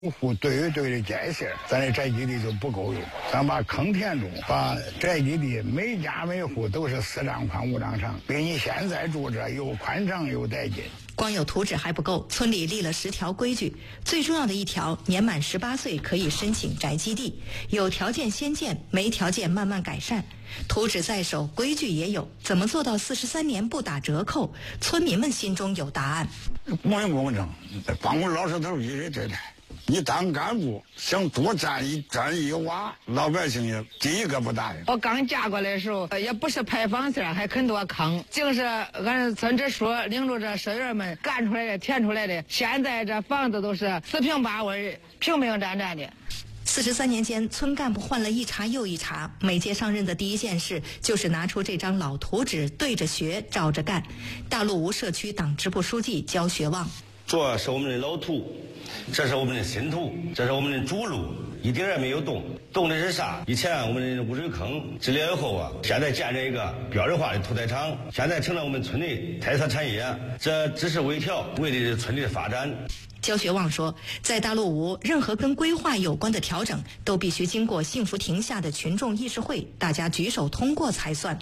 户对的建设，咱的宅基地就不够用。咱把坑填住，把宅基地每家每户都是4丈宽5丈长，比你现在住着又宽敞又带劲。 光有图纸还不够，村里立了10条规矩，最重要的一条，年满18岁可以申请宅基地，有条件先建，没条件慢慢改善。图纸在手，规矩也有，怎么做到43年不打折扣？村民们心中有答案。 公正，帮我老实头一人这台。你当干部想多占一瓦，老百姓也第一个不答应。 我刚嫁过来的时候，也不是排房线，还很多坑，就是俺村支书领着这社员们干出来的、填出来的。现在这房子都是4平8稳、平平战战的。 43年间，村干部换了一茬又一茬，每届上任的第一件事就是拿出这张老图纸，对着学，照着干。大陆吴社区党支部书记焦学旺： 这是我们的老图，这是我们的新图，这是我们的主路，一点也没有动。动的是啥？以前我们的污水坑治理以后啊，现在建着一个标准化的屠宰场，现在成了我们村的特色产业。这只是微调，为的是村里的发展。 焦学旺说，在大陆吴，任何跟规划有关的调整都必须经过幸福亭下的群众议事会，大家举手通过才算。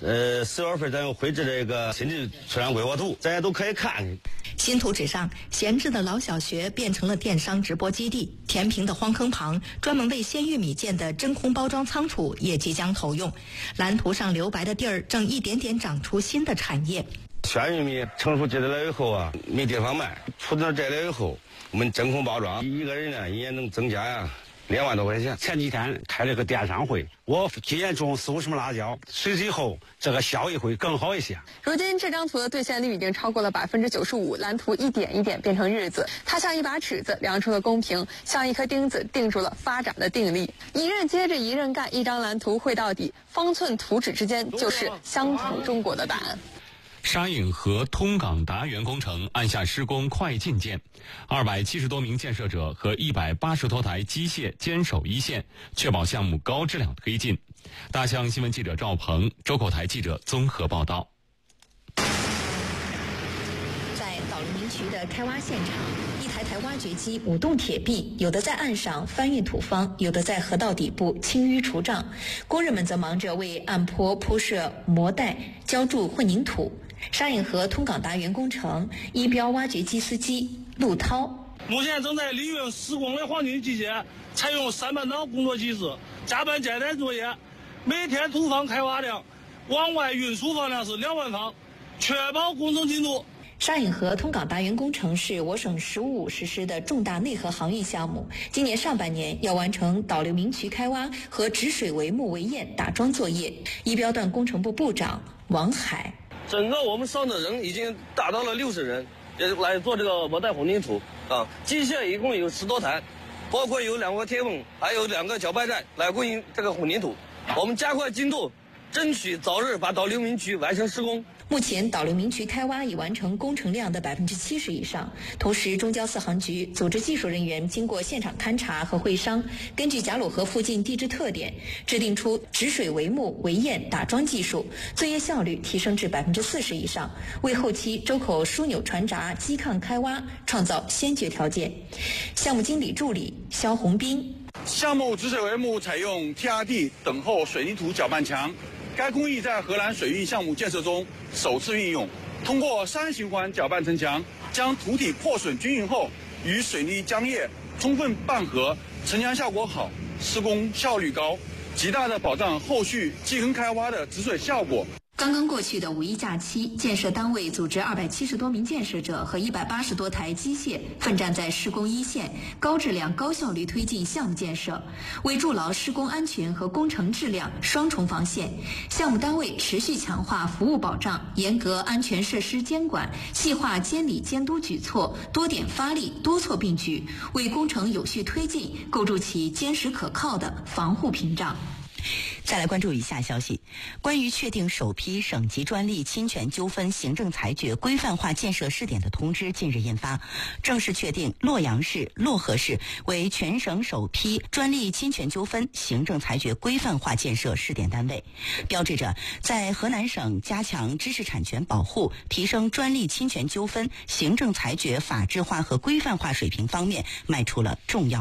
4月份咱又绘制这个新的村乡规划图，大家都可以看。 新图纸上，闲置的老小学变成了电商直播基地，填平的荒坑旁，专门为鲜玉米建的真空包装仓储也即将投用。蓝图上留白的地儿，正一点点长出新的产业。 鲜玉米成熟结来了以后啊，没地方卖，出到这来以后，我们真空包装，一个人呢一年能增加2万多块钱。 前几天开了个电商会，我今年种40什么辣椒，随之以后这个效益会更好一些。 如今这张图的兑现率已经超过了95%，蓝图一点一点变成日子，它像一把尺子量出了公平，像一颗钉子定住了发展的定力。一任接着一任干，一张蓝图绘到底，方寸图纸之间就是乡土中国的答案。 沙颍河通港达源工程按下施工快进键，270多名建设者和180多台机械坚守一线，确保项目高质量推进。大象新闻记者赵鹏、周口台记者综合报道。 在岛林明渠的开挖现场，一台台挖掘机舞动铁壁，有的在岸上翻运土方，有的在河道底部清淤除障。工人们则忙着为岸坡铺设磨带、浇筑混凝土。沙颍河通港达源工程一标挖掘机司机陆涛： 目前正在利用施工的黄金季节，采用3班倒工作机制，加班加点作业，每天土方开挖量往外运输方量是2万方，确保工程进度。 沙颍河通港达源工程是我省“十五五”实施的重大内河航运项目，今年上半年要完成岛流明渠开挖和止水围木围堰打桩作业。一标段工程部部长王海： 整个我们上的人已经达到了60人，也来做这个磨带混凝土啊。机械一共有10多台，包括有2个铁泵，还有2个搅拌站来供应这个混凝土。我们加快进度，争取早日把岛流明渠完成施工。 目前岛流明渠开挖已完成工程量的70%以上。同时，中交4航局组织技术人员经过现场勘查和会商，根据贾鲁河附近地质特点，制定出止水围木围堰打桩技术，作业效率提升至40%以上，为后期周口枢纽船闸机抗开挖创造先决条件。项目经理助理肖红斌： 项目止水围木采用 TRD 等候水泥土搅拌墙，该工艺在荷兰水运项目建设中首次运用。通过3循环搅拌城墙，将土体破损均匀后与水泥浆液充分拌合，城墙效果好，施工效率高，极大的保障后续基坑开挖的止水效果。 刚刚过去的五一假期，建设单位组织270多名建设者和180多台机械奋战在施工一线，高质量高效率推进项目建设。为筑牢施工安全和工程质量双重防线，项目单位持续强化服务保障，严格安全设施监管，细化监理监督举措，多点发力，多措并举，为工程有序推进构筑起坚实可靠的防护屏障。 再来关注以下消息：关于确定首批省级专利侵权纠纷行政裁决规范化建设试点的通知近日印发，正式确定洛阳市、漯河市为全省首批专利侵权纠纷行政裁决规范化建设试点单位，标志着在河南省加强知识产权保护、提升专利侵权纠纷行政裁决法治化和规范化水平方面迈出了重要